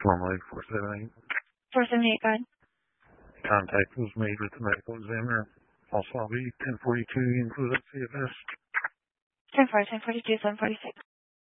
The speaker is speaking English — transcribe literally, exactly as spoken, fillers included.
Normally four seven eight. four seven eight, go ahead. Contact was made with the medical examiner. Also, I'll be ten forty-two, include C F S. ten four, ten forty-two, seven forty-six.